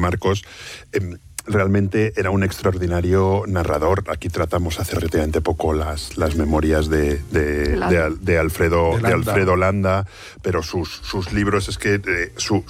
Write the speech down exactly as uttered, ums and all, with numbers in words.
Marcos. Eh, Realmente era un extraordinario narrador. Aquí tratamos hace relativamente poco las, las memorias de, de, de, de, Alfredo, de, Landa. de Alfredo Landa, pero sus, sus libros, es que eh, su,